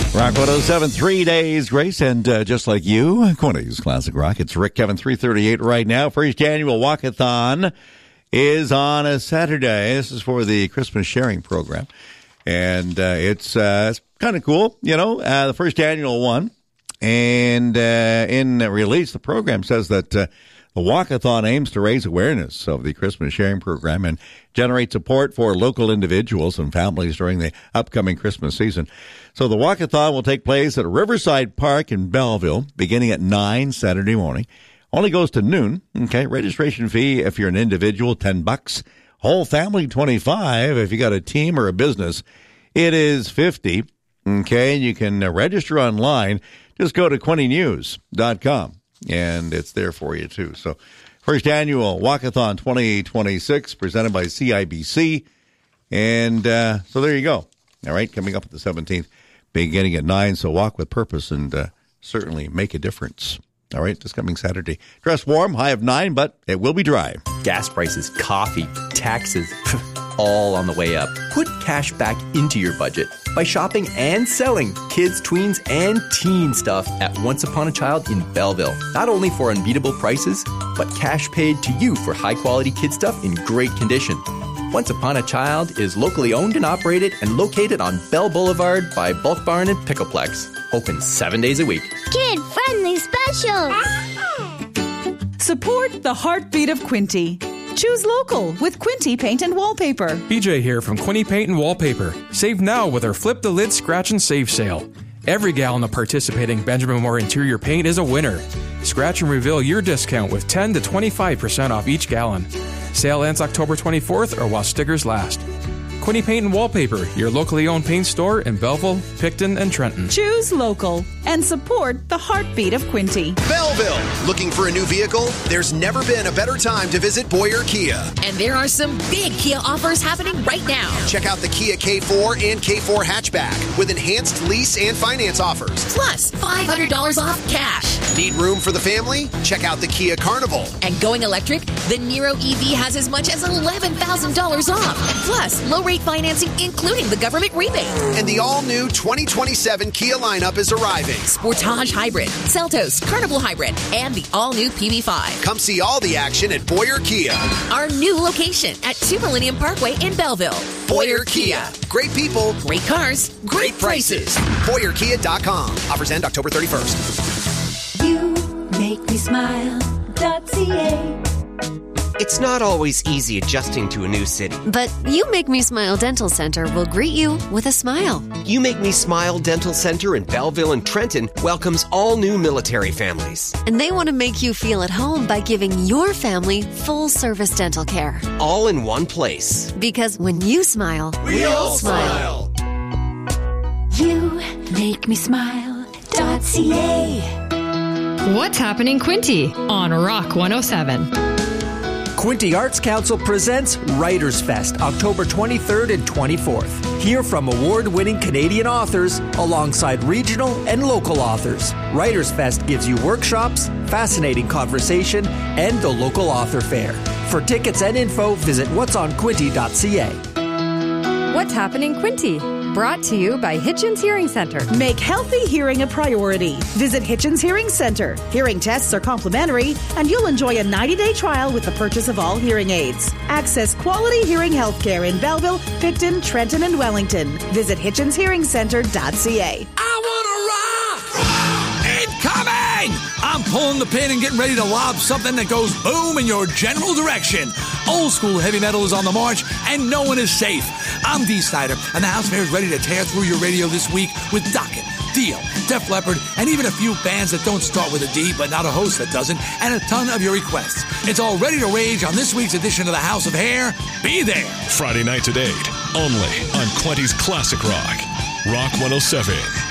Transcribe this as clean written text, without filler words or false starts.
Rock 107, 3 days, Grace, and just like you, Quinty's Classic Rock. It's Rick Kevin 338 right now. First annual walkathon is on a Saturday. This is for the Christmas sharing program, and it's kind of cool, you know, the first annual one. And in the release, the program says that the walkathon aims to raise awareness of the Christmas sharing program and generate support for local individuals and families during the upcoming Christmas season. So the walkathon will take place at Riverside Park in Belleville, beginning at 9 Saturday morning. Only goes to noon. Okay, registration fee if you're an individual, $10. Whole family, $25. If you got a team or a business, it is $50. Okay, and you can register online. Just go to QuintyNews.com, and it's there for you, too. So, first annual Walkathon 2026, presented by CIBC. And so there you go. All right, coming up at the 17th, beginning at 9. So walk with purpose and certainly make a difference. All right, this coming Saturday. Dress warm, high of 9, but it will be dry. Gas prices, coffee, taxes, all on the way up. Put cash back into your budget by shopping and selling kids, tweens, and teen stuff at Once Upon a Child in Belleville. Not only for unbeatable prices, but cash paid to you for high-quality kid stuff in great condition. Once Upon a Child is locally owned and operated and located on Bell Boulevard by Bulk Barn and Pickleplex. Open 7 days a week. Kid-friendly specials. Support the heartbeat of Quinty. Choose local with Quinty Paint and Wallpaper. BJ here from Quinty Paint and Wallpaper. Save now with our Flip the Lid Scratch and Save sale. Every gallon of participating Benjamin Moore interior paint is a winner. Scratch and reveal your discount with 10 to 25% off each gallon. Sale ends October 24th or while stickers last. Quinty Paint and Wallpaper, your locally owned paint store in Belleville, Picton, and Trenton. Choose local and support the heartbeat of Quinty. Belleville, looking for a new vehicle? There's never been a better time to visit Boyer Kia. And there are some big Kia offers happening right now. Check out the Kia K4 and K4 hatchback with enhanced lease and finance offers. Plus $500 off cash. Need room for the family? Check out the Kia Carnival. And going electric? The Niro EV has as much as $11,000 off. Plus low-rate financing, including the government rebate. And the all-new 2027 Kia lineup is arriving. Sportage Hybrid, Seltos, Carnival Hybrid, and the all-new PV5. Come see all the action at Boyer Kia. Our new location at 2 Millennium Parkway in Belleville. Boyer Kia. Great people. Great cars. Great prices. BoyerKia.com. Offers end October 31st. You make me smile.ca. It's not always easy adjusting to a new city. But You Make Me Smile Dental Center will greet you with a smile. You Make Me Smile Dental Center in Belleville and Trenton welcomes all new military families. And they want to make you feel at home by giving your family full-service dental care. All in one place. Because when you smile, we all smile. You make me smile.ca. What's happening, Quinty on Rock 107? Quinty Arts Council presents Writers Fest, October 23rd and 24th. Hear from award-winning Canadian authors alongside regional and local authors. Writers Fest gives you workshops, fascinating conversation, and the local author fair. For tickets and info, visit whatsonquinty.ca. What's happening, Quinty? Brought to you by Hitchens Hearing Center. Make healthy hearing a priority. Visit Hitchens Hearing Center. Hearing tests are complimentary, and you'll enjoy a 90-day trial with the purchase of all hearing aids. Access quality hearing health care in Belleville, Picton, Trenton, and Wellington. Visit hitchenshearingcenter.ca. I want to rock! Incoming! I'm pulling the pin and getting ready to lob something that goes boom in your general direction. Old school heavy metal is on the march, and no one is safe. I'm Dee Snider, and the House Fair is ready to tear through your radio this week with Dokken, Dio, Def Leppard, and even a few bands that don't start with a D, but not a host that doesn't, and a ton of your requests. It's all ready to rage on this week's edition of the House of Hair. Be there. Friday nights at 8, only on Quinty's Classic Rock. Rock 107.